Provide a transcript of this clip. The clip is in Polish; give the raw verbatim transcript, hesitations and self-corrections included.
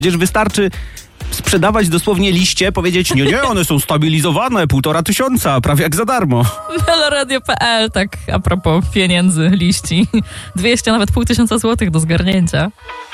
Przecież wystarczy sprzedawać dosłownie liście, powiedzieć, nie, nie, one są stabilizowane, półtora tysiąca, prawie jak za darmo. Meloradio kropka p l, tak a propos pieniędzy, liści. dwieście, nawet pół tysiąca złotych do zgarnięcia.